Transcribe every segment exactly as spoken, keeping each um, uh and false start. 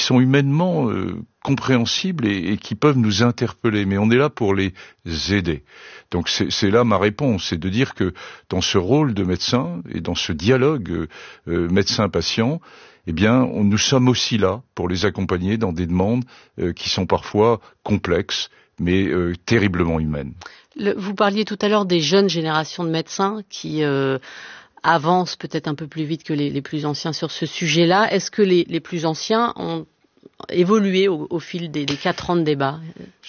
sont humainement euh, compréhensibles et, et qui peuvent nous interpeller. Mais on est là pour les aider. Donc c'est, c'est là ma réponse, c'est de dire que dans ce rôle de médecin et dans ce dialogue euh, euh, médecin-patient, eh bien, on, nous sommes aussi là pour les accompagner dans des demandes euh, qui sont parfois complexes, mais euh, terriblement humaines. Le, vous parliez tout à l'heure des jeunes générations de médecins qui euh, avancent peut-être un peu plus vite que les, les plus anciens sur ce sujet-là. Est-ce que les, les plus anciens ont évolué au, au fil des, des quatre ans de débat?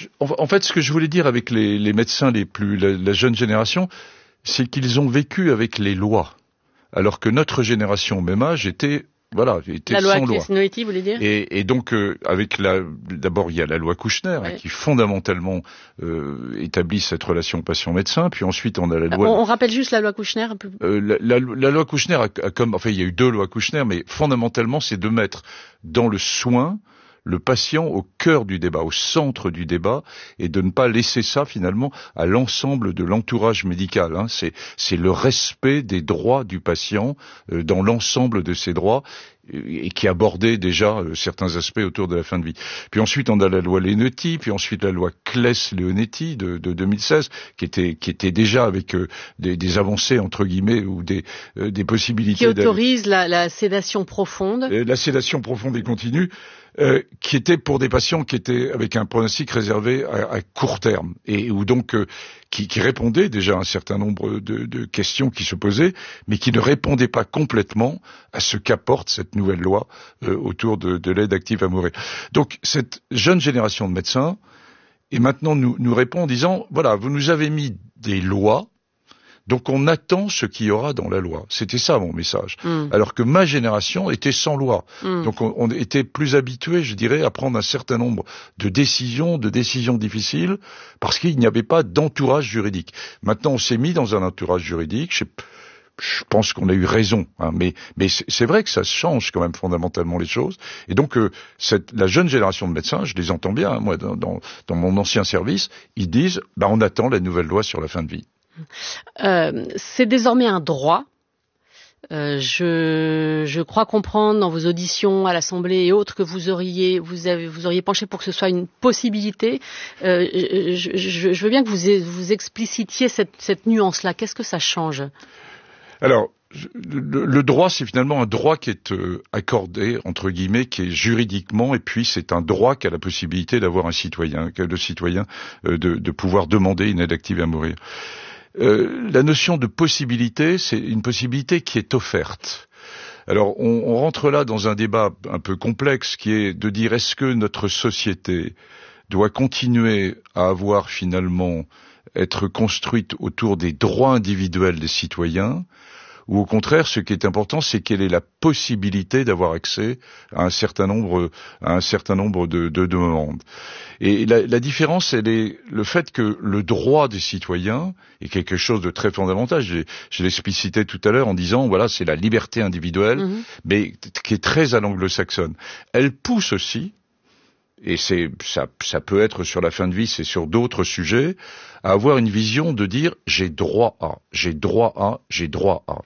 En fait, ce que je voulais dire avec les, les médecins les plus, la, la jeune génération, c'est qu'ils ont vécu avec les lois, alors que notre génération, au même âge, était Voilà, était la loi sans loi. Claes-Noëti, vous voulez dire? Et, et donc, euh, avec la, d'abord, il y a la loi Kouchner, ouais. hein, qui fondamentalement euh, établit cette relation patient-médecin. Puis ensuite, on a la loi. On, on rappelle juste la loi Kouchner un peu. Euh, la, la, la loi Kouchner a, a comme, enfin, il y a eu deux lois Kouchner, mais fondamentalement, c'est de mettre dans le soin le patient au cœur du débat, au centre du débat, et de ne pas laisser ça finalement à l'ensemble de l'entourage médical. Hein. C'est, c'est le respect des droits du patient euh, dans l'ensemble de ses droits, et qui abordait déjà euh, certains aspects autour de la fin de vie. Puis ensuite, on a la loi Leonetti, puis ensuite la loi Claes-Leonetti de, de deux mille seize, qui était qui était déjà avec euh, des, des avancées entre guillemets ou des euh, des possibilités. Qui autorise la, la sédation profonde. Euh, la sédation profonde et continue. Euh, qui était pour des patients qui étaient avec un pronostic réservé à, à court terme et où donc euh, qui, qui répondaient déjà à un certain nombre de, de questions qui se posaient, mais qui ne répondaient pas complètement à ce qu'apporte cette nouvelle loi euh, autour de, de l'aide active à mourir. Donc cette jeune génération de médecins et maintenant nous, nous répond en disant voilà, vous nous avez mis des lois. Donc on attend ce qu'il y aura dans la loi. C'était ça mon message. Mm. Alors que ma génération était sans loi. Mm. Donc on, on était plus habitué, je dirais, à prendre un certain nombre de décisions, de décisions difficiles, parce qu'il n'y avait pas d'entourage juridique. Maintenant on s'est mis dans un entourage juridique. Je, je pense qu'on a eu raison, hein, mais, mais c'est, c'est vrai que ça change quand même fondamentalement les choses. Et donc euh, cette, la jeune génération de médecins, je les entends bien, hein, moi dans, dans, dans mon ancien service, ils disent bah, on attend la nouvelle loi sur la fin de vie. Euh, c'est désormais un droit. Euh, je, je crois comprendre dans vos auditions à l'Assemblée et autres que vous auriez, vous avez, vous auriez penché pour que ce soit une possibilité. Euh, je, je, je veux bien que vous, vous explicitiez cette, cette nuance-là. Qu'est-ce que ça change? Alors, le, le droit, c'est finalement un droit qui est euh, accordé, entre guillemets, qui est juridiquement, et puis c'est un droit qu'a la possibilité d'avoir un citoyen, qu'a le citoyen euh, de, de pouvoir demander une aide active à mourir. Euh, la notion de possibilité, c'est une possibilité qui est offerte. Alors, on, on rentre là dans un débat un peu complexe qui est de dire est-ce que notre société doit continuer à avoir finalement être construite autour des droits individuels des citoyens, ou au contraire, ce qui est important, c'est quelle est la possibilité d'avoir accès à un certain nombre, à un certain nombre de, de, de demandes. Et la, la différence, elle est le fait que le droit des citoyens est quelque chose de très fondamental. Je, je l'explicitais tout à l'heure en disant, voilà, c'est la liberté individuelle, mmh. mais qui est très à l'anglo-saxonne. Elle pousse aussi, et c'est ça, ça peut être sur la fin de vie, c'est sur d'autres sujets, à avoir une vision de dire j'ai droit à, j'ai droit à, j'ai droit à.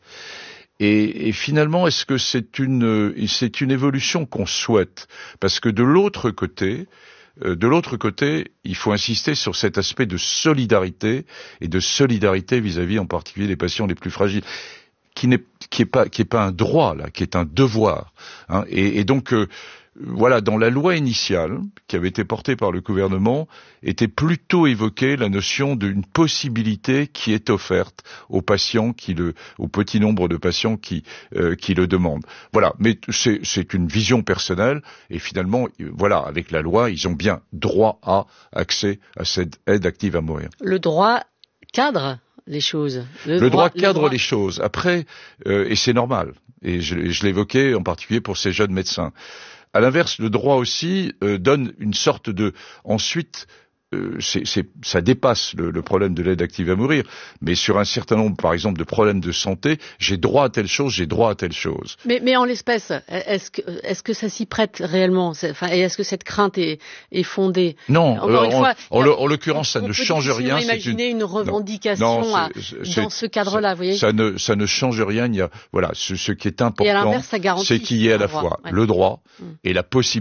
Et, et finalement, est-ce que c'est une c'est une évolution qu'on souhaite? Parce que de l'autre côté, euh, de l'autre côté, il faut insister sur cet aspect de solidarité et de solidarité vis-à-vis, en particulier, des patients les plus fragiles, qui n'est qui est pas qui est pas un droit là, qui est un devoir. Hein, et, et donc euh, Voilà, dans la loi initiale, qui avait été portée par le gouvernement, était plutôt évoquée la notion d'une possibilité qui est offerte aux patients, qui le, au petit nombre de patients qui, euh, qui le demandent. Voilà, mais c'est, c'est une vision personnelle, et finalement, voilà, avec la loi, ils ont bien droit à accès à cette aide active à mourir. Le droit cadre les choses. Le, le droit, droit cadre le droit... les choses. Après, euh, et c'est normal, et je, je l'évoquais en particulier pour ces jeunes médecins. À l'inverse, le droit aussi euh, donne une sorte de... Ensuite, euh, c'est, c'est, ça dépasse le, le problème de l'aide active à mourir, mais sur un certain nombre, par exemple, de problèmes de santé, j'ai droit à telle chose, j'ai droit à telle chose. Mais, mais en l'espèce, est-ce que, est-ce que ça s'y prête réellement? Enfin, et est-ce que cette crainte est, est fondée? Non, Encore euh, une en, fois, en, a, en l'occurrence, ça ne change rien. On peut imaginer une, une revendication non, à, c'est, dans ce cadre-là, vous voyez. Ça ne, ça ne change rien. Il y a, voilà, ce, ce qui est important, c'est qu'il y ait à la fois ouais. le droit mmh. et la possibilité